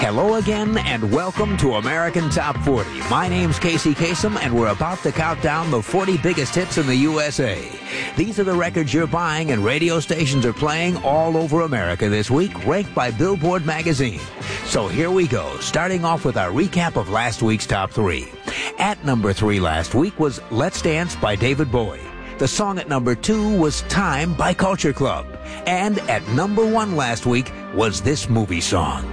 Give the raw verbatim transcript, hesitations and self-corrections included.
Hello again, and welcome to American Top forty. My name's Casey Kasem, and we're about to count down the forty biggest hits in the U S A. These are the records you're buying and radio stations are playing all over America this week, ranked by Billboard magazine. So here we go, starting off with our recap of last week's top three. At number three last week was Let's Dance by David Bowie. The song at number two was Time by Culture Club. And at number one last week was this movie song.